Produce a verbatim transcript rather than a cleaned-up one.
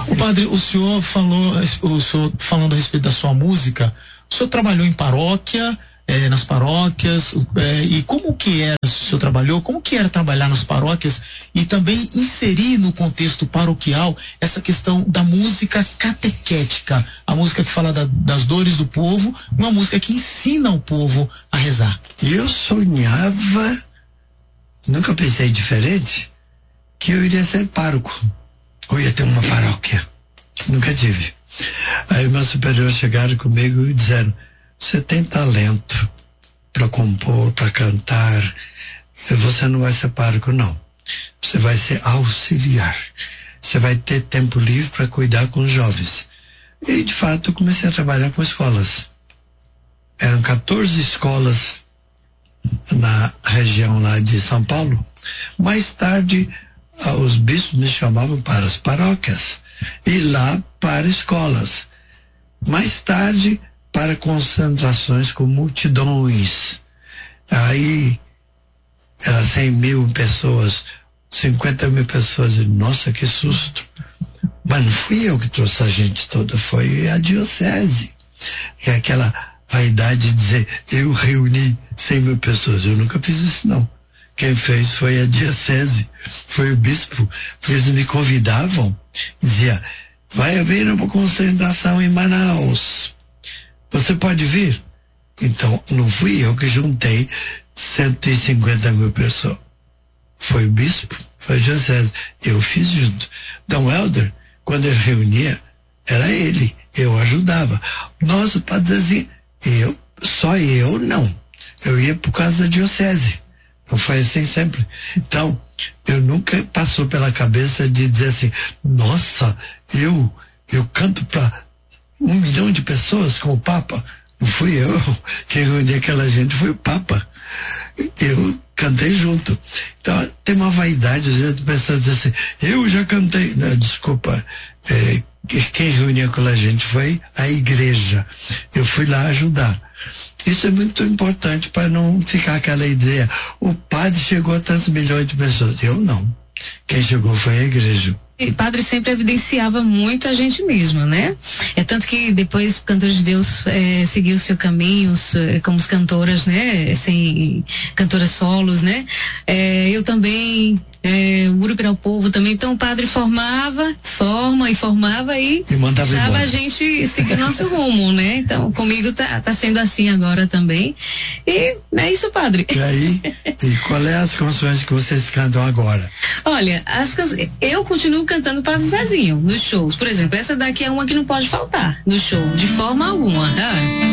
O padre, o senhor falou, o senhor falando a respeito da sua música, o senhor trabalhou em paróquia, é, nas paróquias, é, e como que era, o senhor trabalhou, como que era trabalhar nas paróquias e também inserir no contexto paroquial essa questão da música catequética, a música que fala da, das dores do povo, uma música que ensina o povo a rezar. Eu sonhava, nunca pensei diferente, que eu iria ser pároco, ou ia ter uma paróquia. Nunca tive. Aí meus superiores chegaram comigo e disseram: você tem talento para compor, para cantar, você não vai ser pároco, não. Você vai ser auxiliar. Você vai ter tempo livre para cuidar com os jovens. E de fato eu comecei a trabalhar com escolas. Eram quatorze escolas na região lá de São Paulo. Mais tarde os bispos me chamavam para as paróquias e lá para escolas. Mais tarde para concentrações com multidões. Aí era cem mil pessoas, cinquenta mil pessoas, e nossa, que susto. Mas não fui eu que trouxe a gente toda, foi a diocese. E aquela vaidade de dizer, eu reuni cem mil pessoas. Eu nunca fiz isso, não. Quem fez foi a diocese, foi o bispo. Eles me convidavam, dizia, vai haver uma concentração em Manaus. Você pode vir? Então, não fui eu que juntei cento e cinquenta mil pessoas. Foi o bispo, foi a diocese. Eu fiz junto. Dom Helder, quando ele reunia, era ele. Eu ajudava. Nossa, para dizer assim, eu, só eu não. Eu ia por causa da diocese. Não foi assim sempre. Então, eu nunca passou pela cabeça de dizer assim, nossa, eu, eu canto para um milhão de pessoas com o Papa. Não fui eu. Quem reuniu aquela gente foi o Papa. Eu cantei junto. Então, tem uma vaidade, às vezes, a pessoa diz assim, eu já cantei. Não, desculpa, é, quem reuniu aquela gente foi a igreja. Eu fui lá ajudar. Isso é muito importante para não ficar aquela ideia, o padre chegou a tantos milhões de pessoas. Eu não. Quem chegou foi a igreja. E padre sempre evidenciava muito a gente mesmo, né? É tanto que depois Cantores de Deus é, seguiu seu caminho é, como as cantoras, né? Sem cantoras solos, né? É, eu também, é, o Grupo Era o Povo também. Então o padre formava, forma e formava e, e deixava a gente seguir nosso rumo, né? Então comigo tá, tá sendo assim agora também. E é isso, padre. E aí, e qual é as canções que vocês cantam agora? Olha, as canções, eu continuo cantando para o Zezinho nos shows. Por exemplo, essa daqui é uma que não pode faltar no show, de forma alguma, tá?